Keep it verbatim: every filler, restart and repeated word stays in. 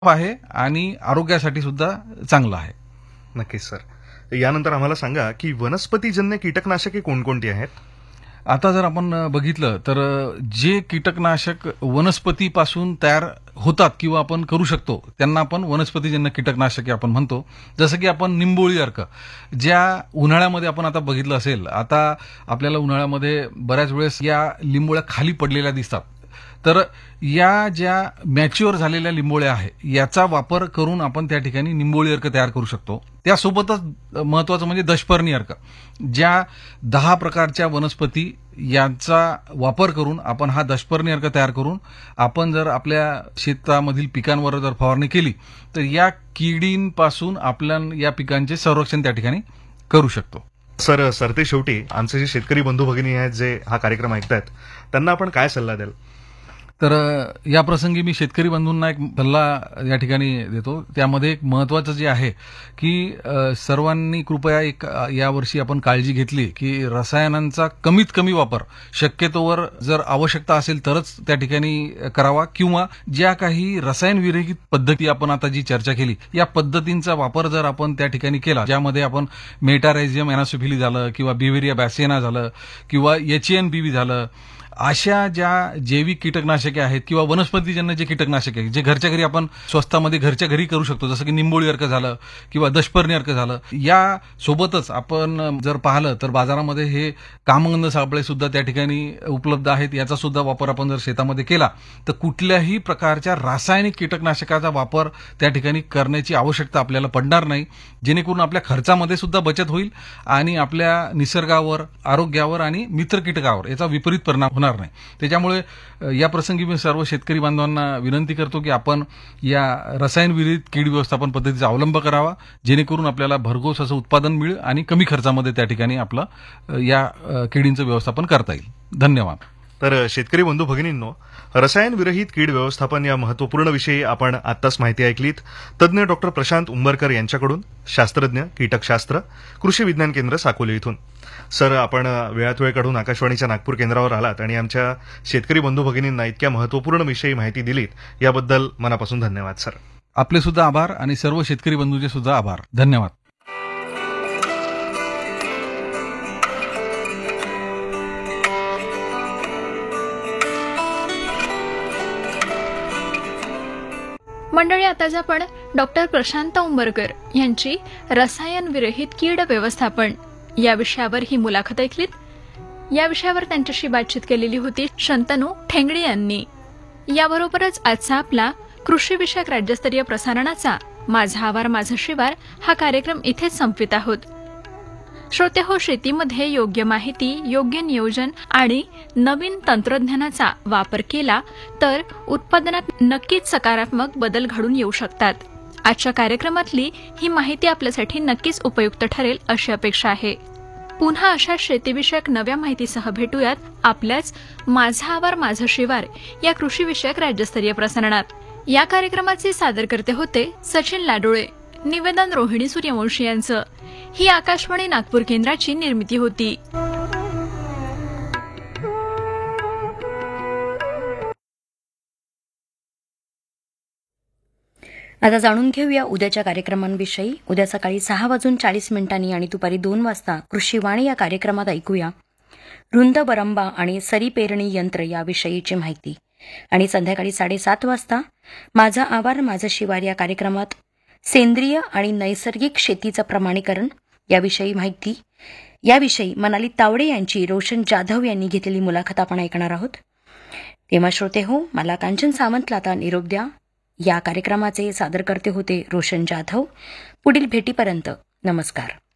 आहे आणि आरोग्यासाठी सुद्धा चांगलं आहे. नक्कीच सर. यानंतर आम्हाला सांगा की वनस्पतीजन्य कीटकनाशके कोणकोणती आहेत? आता जर आपण बघितलं तर जे कीटकनाशक वनस्पतीपासून तयार होतात किंवा आपण करू शकतो त्यांना आपण वनस्पतीजन्य कीटकनाशके आपण म्हणतो. जसं की आपण निंबोळी अर्क, ज्या उन्हाळ्यामध्ये आपण आता बघितलं असेल, आता आपल्याला उन्हाळ्यामध्ये बऱ्याच वेळेस या लिंबोळ्या खाली पडलेल्या दिसतात. तर या ज्या मॅच्युअर झालेल्या लिंबोळ्या आहे याचा वापर करून आपण त्या ठिकाणी निंबोळी अर्क तयार करू शकतो. त्यासोबतच महत्वाचं म्हणजे दशपर्णी अर्क, ज्या दहा प्रकारच्या वनस्पती यांचा वापर करून आपण हा दशपर्णी अर्क तयार करून आपण जर आपल्या शेतामधील पिकांवर जर फवारणी केली तर या किडींपासून आपल्या या पिकांचे संरक्षण त्या ठिकाणी करू शकतो. सर, सरते शेवटी आमचे जे शेतकरी बंधू भगिनी आहेत जे हा कार्यक्रम ऐकतायत त्यांना आपण काय सल्ला द्याल? तर या प्रसंगी मी शेतकरी बंधूंना एक सल्ला या ठिकाणी देतो. त्यामध्ये एक महत्वाचं जे आहे की सर्वांनी कृपया एक यावर्षी आपण काळजी घेतली की रसायनांचा कमीत कमी वापर शक्यतोवर जर आवश्यकता असेल तरच त्या ठिकाणी करावा, किंवा ज्या काही रसायन विरहित पद्धती आपण आता जी चर्चा केली या पद्धतींचा वापर जर आपण त्या ठिकाणी केला, ज्यामध्ये आपण मेटारायझियम एनासोफिली झालं किंवा बिव्हेरिया बॅसियाना झालं किंवा एचएन बीव्ही झालं, अशा ज्या जैविक कीटकनाशके आहेत किंवा वनस्पतीजन्य जे कीटकनाशके आहेत जे घरच्या घरी आपण स्वस्तामध्ये घरच्या घरी करू शकतो, जसं की निंबोळी अर्क झालं किंवा दशपर्णी अर्क झालं, या सोबतच आपण जर पाहिलं तर बाजारामध्ये हे कामगंध सापळे सुद्धा त्या ठिकाणी उपलब्ध आहेत. याचा सुद्धा वापर आपण जर शेतामध्ये केला तर कुठल्याही प्रकारच्या रासायनिक कीटकनाशकाचा वापर त्या ठिकाणी करण्याची आवश्यकता आपल्याला पडणार नाही, जेणेकरून आपल्या खर्चामध्ये सुद्धा बचत होईल आणि आपल्या निसर्गावर, आरोग्यावर आणि मित्र कीटकावर याचा विपरीत परिणाम होणार नाही. त्याच्यामुळे या प्रसंगी मी सर्व शेतकरी बांधवांना विनंती करतो की आपण या रसायन विरहित कीड व्यवस्थापन पद्धतीचा अवलंब करावा, जेणेकरून आपल्याला भरघोस असं उत्पादन मिळेल आणि कमी खर्चामध्ये त्या ठिकाणी आपलं या किडींचं व्यवस्थापन करता येईल. धन्यवाद. तर शेतकरी बंधू भगिनींनो, रसायन विरहित कीड व्यवस्थापन या महत्वपूर्ण विषयी आपण आत्ताच माहिती ऐकलीत. तज्ज्ञ डॉक्टर प्रशांत उंबरकर यांच्याकडून, शास्त्रज्ञ कीटकशास्त्र, कृषी विज्ञान केंद्र साकोली इथून. सर, आपण वेळात वेळ काढून आकाशवाणीच्या नागपूर केंद्रावर आलात आणि आमच्या शेतकरी बंधू भगिनींना इतक्या महत्वपूर्ण विषयी माहिती दिलीत याबद्दल मनापासून धन्यवाद सर. आपले सुद्धा आभार आणि सर्व शेतकरी बंधूंचे सुद्धा आभार. धन्यवाद. मंडळी, आताच आपण डॉक्टर प्रशांत उंबरकर यांची रसायन विरहित कीड व्यवस्थापन या विषयावर ही मुलाखत ऐकलीत. या विषयावर त्यांच्याशी बातचीत केलेली होती शंतनू ठेंगडे यांनी. याबरोबरच आजचा आपला कृषी विषयक राज्यस्तरीय प्रसारणाचा माझा आवार माझं शिवार हा कार्यक्रम इथेच संपवित आहोत. श्रोते हो, शेतीमध्ये योग्य माहिती, योग्य नियोजन आणि नवीन तंत्रज्ञानाचा वापर केला तर उत्पादनात नक्कीच सकारात्मक बदल घडून येऊ शकतात. आजच्या कार्यक्रमातली ही माहिती आपल्यासाठी नक्कीच उपयुक्त ठरेल अशी अपेक्षा आहे. पुन्हा अशा शेतीविषयक नव्या माहितीसह भेटूयात आपल्याच माझा आवार माझं शिवार या कृषी विषयक राज्यस्तरीय प्रसारणात. या कार्यक्रमाचे सादरकर्ते होते सचिन लाडोळे. निवेदन रोहिणी सूर्यवंशी यांचं. ही आकाशवाणी नागपूर केंद्राची निर्मिती होती. आता जाणून घेऊया उद्याच्या कार्यक्रमांविषयी. उद्या सकाळी सहा वाजून चाळीस मिनिटांनी आणि दुपारी दोन वाजता कृषीवाणी या कार्यक्रमात ऐकूया रुंद बरंबा आणि सरी पेरणी यंत्र याविषयीची माहिती. आणि संध्याकाळी साडेसात वाजता माझा आवार माझं शिवार या कार्यक्रमात सेंद्रिय आणि नैसर्गिक शेतीचं प्रमाणीकरण याविषयी माहिती. याविषयी मनाली तावडे यांची रोशन जाधव यांनी घेतलेली मुलाखत आपण ऐकणार आहोत. तेव्हा श्रोते हो, मला कांचन सावंतला आता निरोप द्या. या कार्यक्रमाचे सादरकर्ते होते रोशन जाधव. पुढील भेटीपर्यंत नमस्कार.